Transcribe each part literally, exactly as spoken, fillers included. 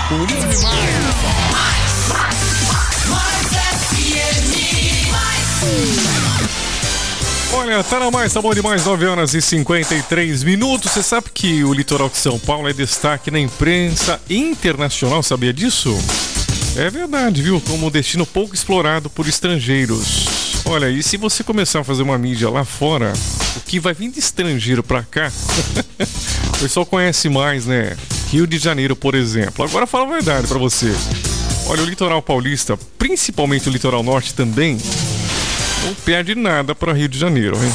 Bonito demais. Olha, tá na mais, tá bom demais, nove horas e cinquenta e três minutos. Você sabe que o litoral de São Paulo é destaque na imprensa internacional, sabia disso? É verdade, viu? Como um destino pouco explorado por estrangeiros. Olha, e se você começar a fazer uma mídia lá fora, o que vai vir de estrangeiro pra cá, o pessoal conhece mais, né? Rio de Janeiro, por exemplo. Agora fala a verdade pra você. Olha, o litoral paulista, principalmente o litoral norte também, não perde nada para Rio de Janeiro, hein?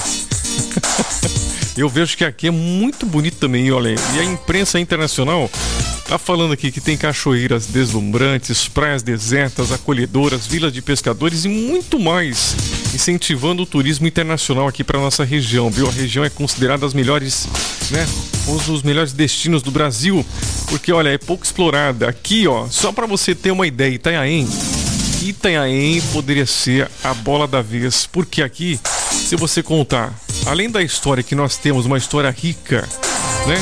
Eu vejo que aqui é muito bonito também, olha. E a imprensa internacional tá falando aqui que tem cachoeiras deslumbrantes, praias desertas, acolhedoras, vilas de pescadores e muito mais, incentivando o turismo internacional aqui para nossa região, viu? A região é considerada as melhores, né? Um dos melhores destinos do Brasil, porque, olha, é pouco explorada. Aqui, ó, só para você ter uma ideia, Itanhaém. Itanhaém poderia ser a bola da vez, porque aqui, se você contar, além da história que nós temos, uma história rica, né?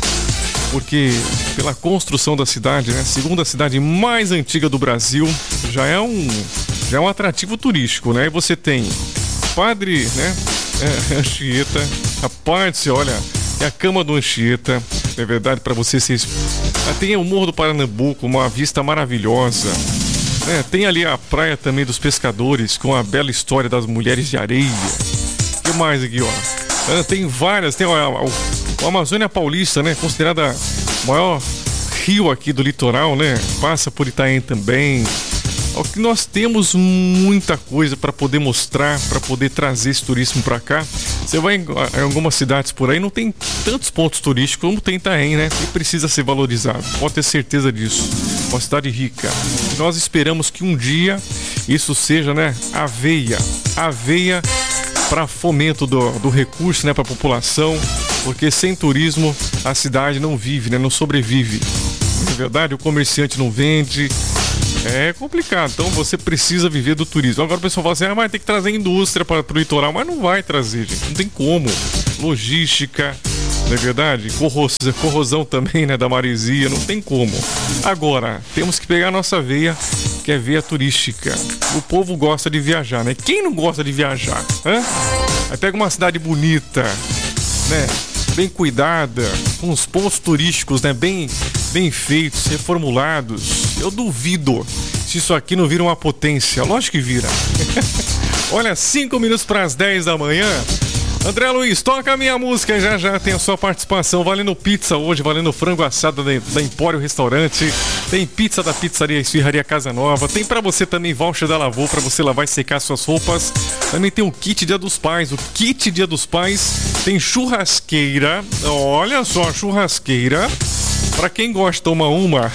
Porque pela construção da cidade, né? Segunda cidade mais antiga do Brasil, já é um, já é um atrativo turístico, né? E você tem Padre, né? É, Anchieta, a parte, olha, é a Cama do Anchieta, é verdade, para você se... Tem o Morro do Paranambuco, uma vista maravilhosa. É, tem ali a praia também dos pescadores, com a bela história das mulheres de areia. O que mais aqui, ó? É, tem várias, tem ó, o, o Amazônia Paulista, né? Considerada o maior rio aqui do litoral, né? Passa por Itaém também. O que nós temos muita coisa para poder mostrar, para poder trazer esse turismo para cá. Você vai em, em algumas cidades por aí, não tem tantos pontos turísticos como tem Itaém, né? E precisa ser valorizado, pode ter certeza disso. Uma cidade rica. Nós esperamos que um dia isso seja, né, a veia, a veia para fomento do, do recurso, né, para a população, porque sem turismo a cidade não vive, né, não sobrevive. Não é verdade? O comerciante não vende. É complicado, então você precisa viver do turismo. Agora o pessoal fala assim, ah, mas tem que trazer indústria para o litoral, mas não vai trazer, gente, não tem como. Logística, não é verdade? Corros... Corrosão também, né, da maresia, não tem como. Agora, temos que pegar a nossa veia, que é veia turística. O povo gosta de viajar, né? Quem não gosta de viajar? Hã? Aí pega uma cidade bonita, né? Bem cuidada, com os pontos turísticos, né, bem, bem feitos, reformulados. Eu duvido se isso aqui não vira uma potência. Lógico que vira. Olha, cinco minutos para as dez da manhã. André Luiz, toca a minha música, já já tem a sua participação. Valendo pizza hoje, valendo frango assado da, da Empório Restaurante. Tem pizza da Pizzaria Esfirraria Casa Nova. Tem pra você também voucher da Lavô pra você lavar e secar suas roupas. Também tem o kit Dia dos Pais. O kit Dia dos Pais tem churrasqueira. Olha só, churrasqueira. Pra quem gosta, toma uma.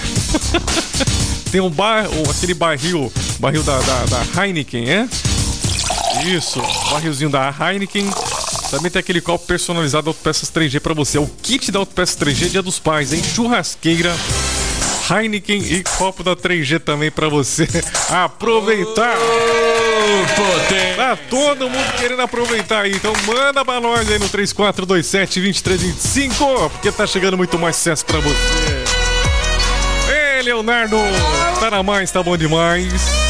Tem um bar, aquele barril, barril da, da, da Heineken, é? Isso, barrilzinho da Heineken. Também tem aquele copo personalizado Autopeças três G pra você. É o kit da Autopeças três G Dia dos Pais, hein? Churrasqueira, Heineken e copo da três G também pra você aproveitar. Oh, tá todo mundo querendo aproveitar aí. Então manda pra nós aí no três quatro dois sete, dois três dois cinco, porque tá chegando muito mais sucesso pra você. Ei, Leonardo, tá na mais, tá bom demais.